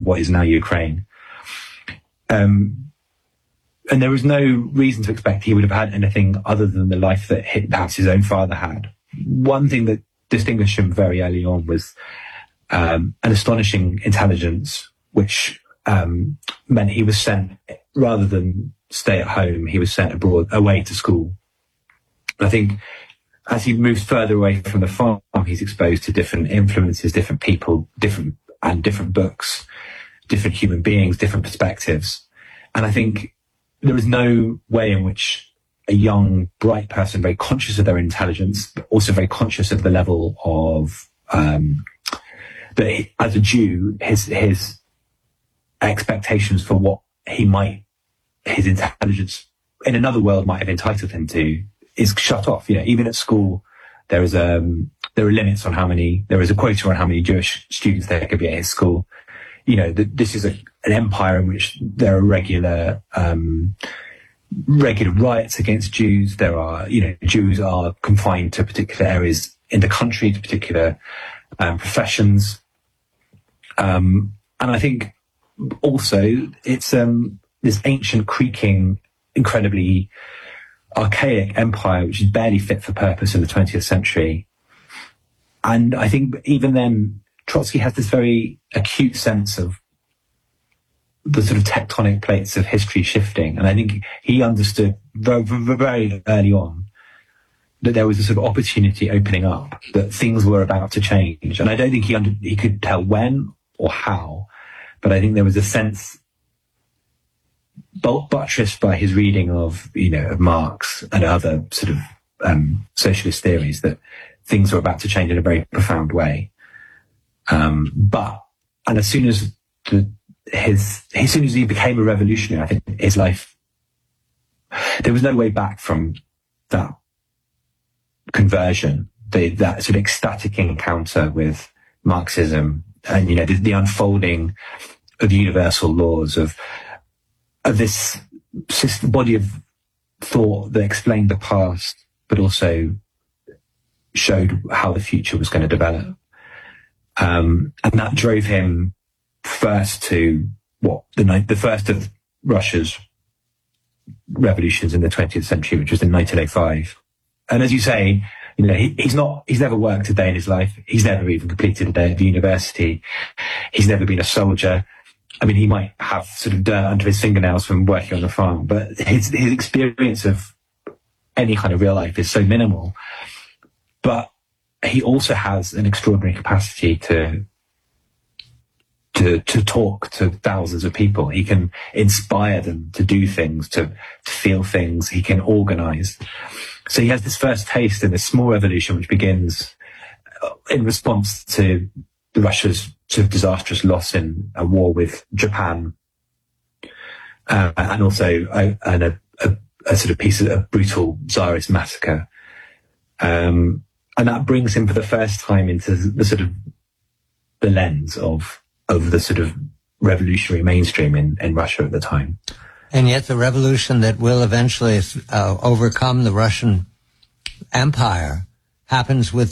what is now Ukraine. And there was no reason to expect he would have had anything other than the life that perhaps his own father had. One thing that distinguished him very early on was an astonishing intelligence, which meant he was sent, rather than stay at home, he was sent abroad, away to school. And I think as he moves further away from the farm, he's exposed to different influences, different people, different books, different human beings, different perspectives. And I think there is no way in which a young, bright person, very conscious of their intelligence, but also very conscious of the level of, that as a Jew, his expectations for what his intelligence in another world might have entitled him to is shut off. Even at school, there are limits on there is a quota on how many Jewish students there could be at his school. This is an empire in which there are regular riots against Jews. There are, Jews are confined to particular areas in the country, to particular professions. And I think also it's this ancient, creaking, incredibly archaic empire, which is barely fit for purpose in the 20th century. And I think even then, Trotsky has this very acute sense of the sort of tectonic plates of history shifting. And I think he understood very, very early on that there was a sort of opportunity opening up, that things were about to change. And I don't think he could tell when or how, but I think there was a sense, buttressed by his reading of Marx and other sort of socialist theories, that things were about to change in a very profound way. And as soon as he became a revolutionary, I think his life, there was no way back from that conversion, that sort of ecstatic encounter with Marxism, and the unfolding of universal laws of this body of thought that explained the past, but also showed how the future was going to develop. And that drove him first to the first of Russia's revolutions in the 20th century, which was in 1905. And as you say, he's never worked a day in his life. He's never even completed a day at university. He's never been a soldier. I mean, he might have sort of dirt under his fingernails from working on the farm, but his experience of any kind of real life is so minimal. But he also has an extraordinary capacity to talk to thousands of people. He can inspire them to do things, to feel things. He can organize. So he has this first taste in this small revolution, which begins in response to Russia's sort of disastrous loss in a war with Japan, and also a sort of piece of a brutal Tsarist massacre. And that brings him for the first time into the sort of the lens of the sort of revolutionary mainstream in Russia at the time. And yet the revolution that will eventually overcome the Russian Empire happens with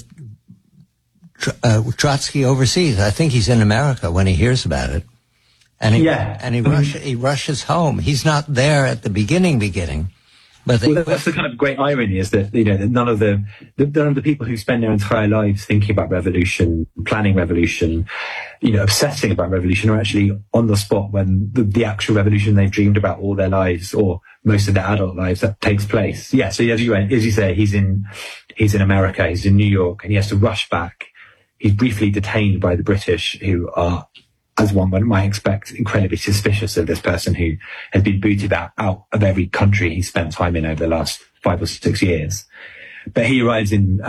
Trotsky overseas. I think he's in America when he hears about it. And he rushes home. He's not there at the beginning. But that's the kind of great irony, is that none of the people who spend their entire lives thinking about revolution, planning revolution, obsessing about revolution, are actually on the spot when the actual revolution they've dreamed about all their lives, or most of their adult lives, that takes place. Yeah. So as you say, he's in America, he's in New York, and he has to rush back. He's briefly detained by the British, who are, as one might expect, incredibly suspicious of this person who has been booted out of every country he's spent time in over the last 5 or 6 years. But he arrives in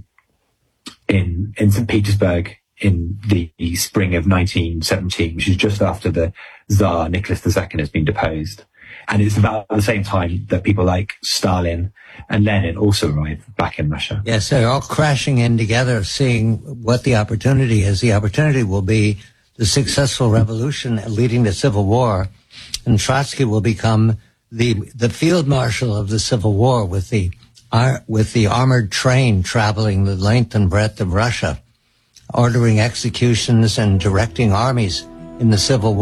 St. Petersburg in the spring of 1917, which is just after the Tsar Nicholas II has been deposed. And it's about the same time that people like Stalin and Lenin also arrive back in Russia. Yes, they're all crashing in together, seeing what the opportunity is. The opportunity will be the successful revolution leading to civil war, and Trotsky will become the field marshal of the civil war, with the armored train traveling the length and breadth of Russia, ordering executions and directing armies in the civil war.